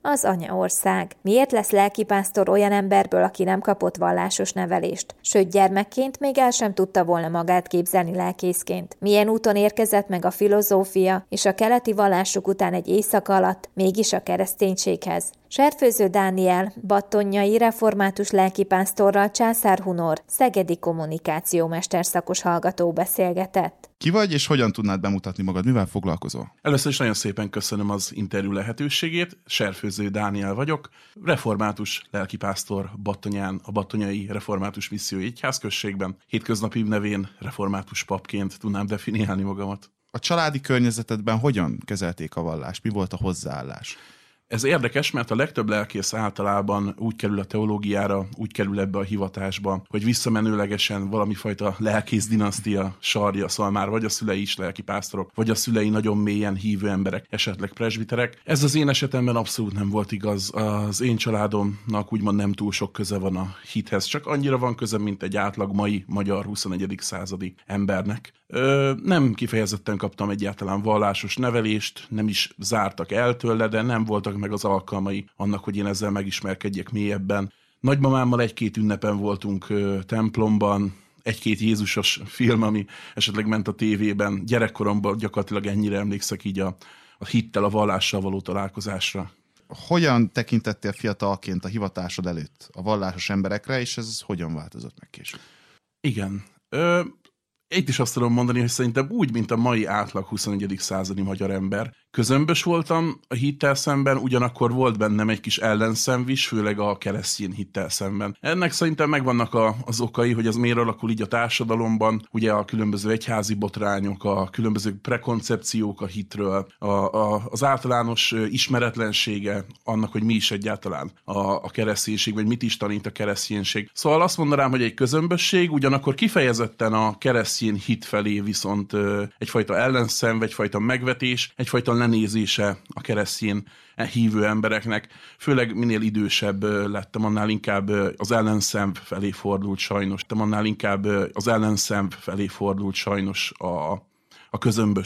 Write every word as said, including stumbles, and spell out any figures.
az anyaország. Miért lesz lelkipásztor olyan emberből, aki nem kapott vallásos nevelést? Sőt, gyermekként még el sem tudta volna magát képzelni lelkészként. Milyen úton érkezett meg a filozófia és a keleti vallások után egy éjszaka alatt mégis a kereszténységhez? Serfőző Dániel battonyai református lelkipásztorral Császár Hunor szegedi kommunikációmesterszakos hallgató beszélgetett. Ki vagy, és hogyan tudnád bemutatni magad? Mivel foglalkozol? Először is nagyon szépen köszönöm az interjú lehetőségét. Serfőző Dániel vagyok, református lelkipásztor Battonyán, a Battonyai Református Misszió Egyházközségben. Hétköznapi nevén református papként tudnám definiálni magamat. A családi környezetedben hogyan kezelték a vallást? Mi volt a hozzáállás? Ez érdekes, mert a legtöbb lelkész általában úgy kerül a teológiára, úgy kerül ebbe a hivatásba, hogy visszamenőlegesen valamifajta lelkész dinasztia sarja, szóval már vagy a szülei is lelkipásztorok, vagy a szülei nagyon mélyen hívő emberek, esetleg presbiterek. Ez az én esetemben abszolút nem volt igaz. Az én családomnak úgymond nem túl sok köze van a hithez, csak annyira van köze, mint egy átlag mai magyar huszonegyedik századi embernek. Ö, nem kifejezetten kaptam egyáltalán vallásos nevelést, nem is zártak el tőle, de nem voltak meg az alkalmai annak, hogy én ezzel megismerkedjek mélyebben. Nagymamámmal egy-két ünnepen voltunk ö, templomban, egy-két Jézusos film, ami esetleg ment a tévében. Gyerekkoromban gyakorlatilag ennyire emlékszek így a, a hittel, a vallással való találkozásra. Hogyan tekintettél fiatalként a hivatásod előtt a vallásos emberekre, és ez hogyan változott meg később? Igen. Ö, Itt is azt tudom mondani, hogy szerintem úgy, mint a mai átlag huszonegyedik századi magyar ember. Közömbös voltam a hittel szemben, ugyanakkor volt bennem egy kis ellenszenv is, főleg a keresztény hittel szemben. Ennek szerintem megvannak a, az okai, hogy az miért alakul így a társadalomban, ugye a különböző egyházi botrányok, a különböző prekoncepciók a hitről, a, a, az általános ismeretlensége annak, hogy mi is egyáltalán a, a kereszténység, vagy mit is tanít a kereszténység. Szóval azt mondanám, hogy egy közömbösség, ugyanakkor kifejezetten a keresztény hit felé viszont ö, egyfajta ellenszenv, egyfajta megvetés, egyfajta lenézése a keresztény hívő embereknek. Főleg minél idősebb lettem, annál inkább az ellenszenv felé fordult sajnos. Annál inkább az ellenszenv felé fordult sajnos a, a közömbös